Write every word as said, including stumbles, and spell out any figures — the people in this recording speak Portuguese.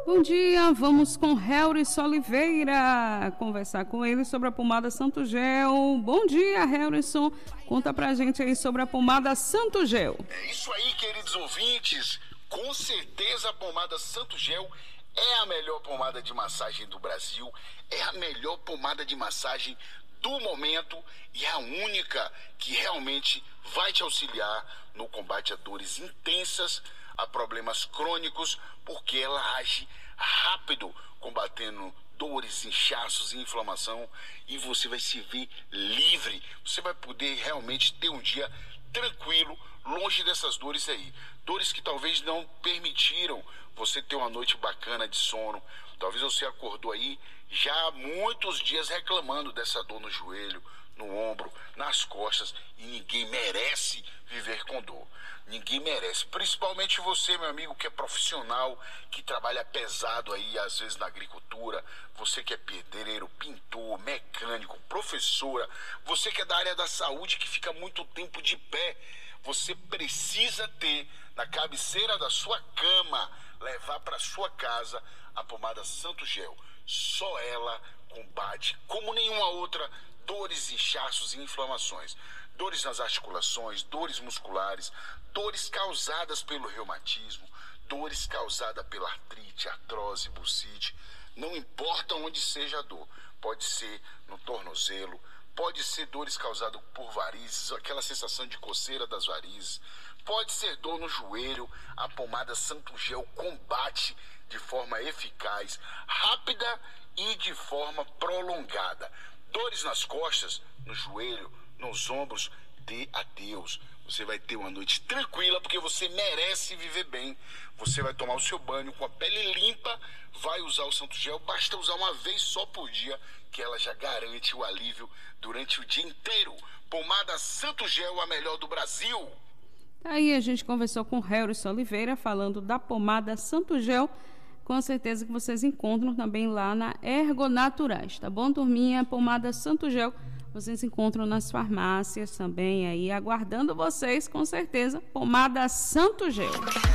Bom dia, vamos com Helris Oliveira conversar com ele sobre a pomada Santo Gel. Bom dia, Helrisson. Conta pra gente aí sobre a pomada Santo Gel. É isso aí, queridos ouvintes. Com certeza a pomada Santo Gel é a melhor pomada de massagem do Brasil, é a melhor pomada de massagem do momento e é a única que realmente vai te auxiliar no combate a dores intensas, a problemas crônicos, porque ela age rápido, combatendo dores, inchaços e inflamação, e você vai se ver livre. Você vai poder realmente ter um dia tranquilo, longe dessas dores aí. Dores que talvez não permitiram você ter uma noite bacana de sono. Talvez você acordou aí já há muitos dias reclamando dessa dor no joelho, no ombro, nas costas, e ninguém merece viver com dor. Ninguém merece, principalmente você, meu amigo, que é profissional, que trabalha pesado aí, às vezes na agricultura, você que é pedreiro, pintor, mecânico, professora, você que é da área da saúde, que fica muito tempo de pé. Você precisa ter na cabeceira da sua cama, levar para sua casa a pomada Santo Gel. Só ela combate, como nenhuma outra, dores, inchaços e inflamações. Dores nas articulações, dores musculares, dores causadas pelo reumatismo, dores causadas pela artrite, artrose, bursite. Não importa onde seja a dor, pode ser no tornozelo, pode ser dores causadas por varizes, aquela sensação de coceira das varizes, pode ser dor no joelho. A pomada Santo Gel combate de forma eficaz, rápida e de forma prolongada. Dores nas costas, no joelho, nos ombros, dê adeus. Você vai ter uma noite tranquila, porque você merece viver bem. Você vai tomar o seu banho com a pele limpa, vai usar o Santo Gel, basta usar uma vez só por dia, que ela já garante o alívio durante o dia inteiro. Pomada Santo Gel, a melhor do Brasil. Aí a gente conversou com Helris Oliveira, falando da pomada Santo Gel. Com certeza que vocês encontram também lá na Ergonaturais, tá bom, turminha? Pomada Santo Gel, vocês encontram nas farmácias também aí, aguardando vocês, com certeza. Pomada Santo Gel.